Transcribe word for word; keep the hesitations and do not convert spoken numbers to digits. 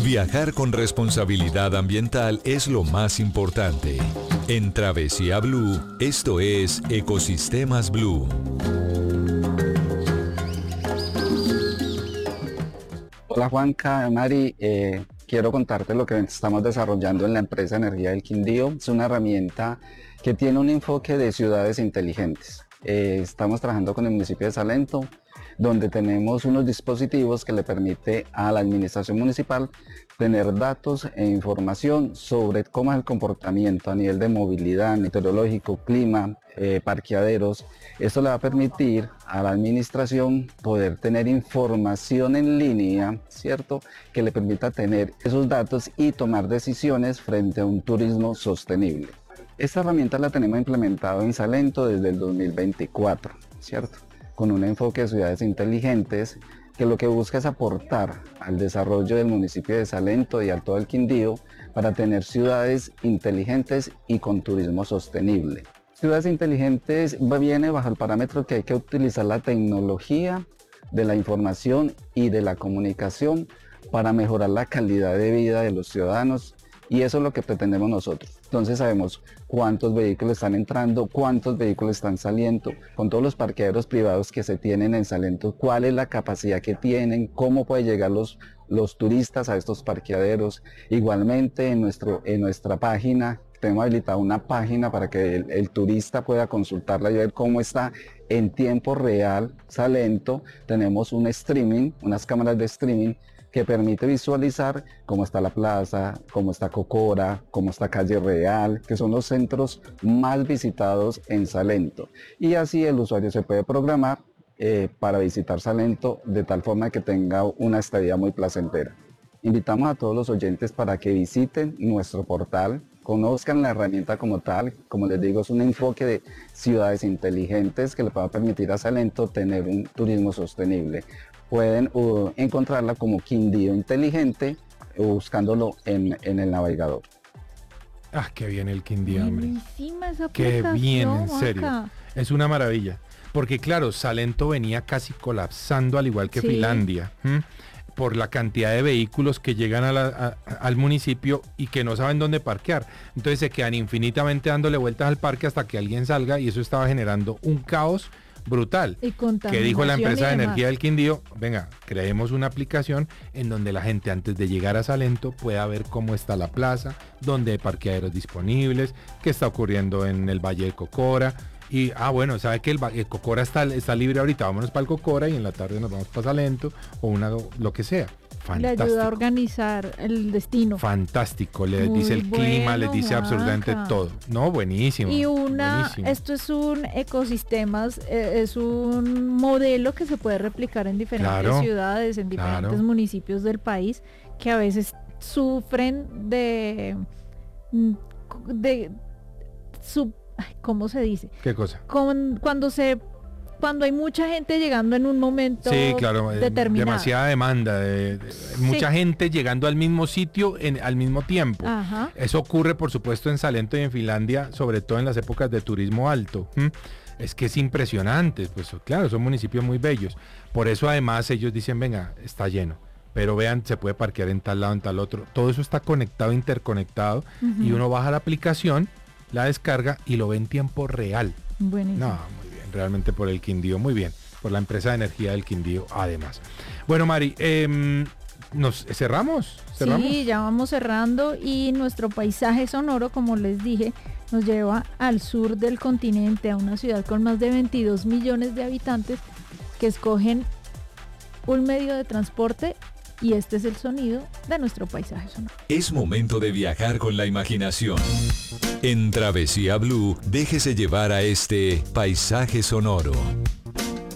Viajar con responsabilidad ambiental es lo más importante. En Travesía Blue, esto es Ecosistemas Blue. Hola Juanca, Mari, eh, quiero contarte lo que estamos desarrollando en la empresa Energía del Quindío. Es una herramienta que tiene un enfoque de ciudades inteligentes. Eh, estamos trabajando con el municipio de Salento, donde tenemos unos dispositivos que le permite a la administración municipal tener datos e información sobre cómo es el comportamiento a nivel de movilidad, meteorológico, clima, eh, parqueaderos. Esto le va a permitir a la administración poder tener información en línea, ¿cierto?, que le permita tener esos datos y tomar decisiones frente a un turismo sostenible. Esta herramienta la tenemos implementada en Salento desde el dos mil veinticuatro, ¿cierto?, con un enfoque de ciudades inteligentes que lo que busca es aportar al desarrollo del municipio de Salento y a todo el Quindío para tener ciudades inteligentes y con turismo sostenible. Ciudades inteligentes viene bajo el parámetro que hay que utilizar la tecnología de la información y de la comunicación para mejorar la calidad de vida de los ciudadanos, y eso es lo que pretendemos nosotros. Entonces sabemos cuántos vehículos están entrando, cuántos vehículos están saliendo, con todos los parqueaderos privados que se tienen en Salento, cuál es la capacidad que tienen, cómo pueden llegar los, los turistas a estos parqueaderos. Igualmente en, nuestro, en nuestra página, tenemos habilitada una página para que el, el turista pueda consultarla y ver cómo está en tiempo real Salento. Tenemos un streaming, unas cámaras de streaming que permite visualizar cómo está la plaza, cómo está Cocora, cómo está Calle Real, que son los centros más visitados en Salento. Y así el usuario se puede programar eh, para visitar Salento de tal forma que tenga una estadía muy placentera. Invitamos a todos los oyentes para que visiten nuestro portal, conozcan la herramienta como tal. Como les digo, es un enfoque de ciudades inteligentes que le va a permitir a Salento tener un turismo sostenible. Pueden uh, encontrarla como Quindío Inteligente, uh, buscándolo en, en el navegador. Ah, qué bien el Quindío, hombre. Buenísima esa Qué aplicación, bien, en serio. Juanca. Es una maravilla. Porque claro, Salento venía casi colapsando, al igual que Sí. Finlandia, ¿m? por la cantidad de vehículos que llegan a la, a, al municipio y que no saben dónde parquear. Entonces se quedan infinitamente dándole vueltas al parque hasta que alguien salga, y eso estaba generando un caos brutal. Y Que dijo la contaminación empresa y de demás. energía del Quindío: venga, creemos una aplicación en donde la gente, antes de llegar a Salento, pueda ver cómo está la plaza, dónde hay parqueaderos disponibles, qué está ocurriendo en el Valle de Cocora. Y, ah, bueno, sabe que el, el Cocora está, está libre ahorita, vámonos para el Cocora y en la tarde nos vamos para Salento o una, lo que sea. Le ayuda a Fantástico. organizar el destino. Fantástico, les Muy dice el clima, bueno, les dice absolutamente Juanca. todo. No, buenísimo. Y una, buenísimo. esto es un ecosistemas, eh, es un modelo que se puede replicar en diferentes Claro, ciudades, en diferentes claro. municipios del país, que a veces sufren de, de su, ay, ¿cómo se dice? ¿Qué cosa? Con, cuando se cuando hay mucha gente llegando en un momento Sí, claro, eh, determinado. demasiada demanda, de, de- mucha gente llegando al mismo sitio en, al mismo tiempo. Ajá. Eso ocurre, por supuesto, en Salento y en Finlandia, sobre todo en las épocas de turismo alto. ¿m? Es que es impresionante, pues claro, son municipios muy bellos. Por eso además ellos dicen, venga, está lleno, pero vean, se puede parquear en tal lado, en tal otro. Todo eso está conectado, interconectado, Ujú. y uno baja la aplicación, la descarga y lo ve en tiempo real. Buenísimo. No, muy bien, realmente por el Quindío, muy bien, por la empresa de energía del Quindío, además. Bueno, Mari, eh, ¿nos cerramos? ¿Cerramos? Sí, ya vamos cerrando, y nuestro paisaje sonoro, como les dije, nos lleva al sur del continente, a una ciudad con más de veintidós millones de habitantes que escogen un medio de transporte, y este es el sonido de nuestro paisaje sonoro. Es momento de viajar con la imaginación. En Travesía Blue, déjese llevar a este paisaje sonoro.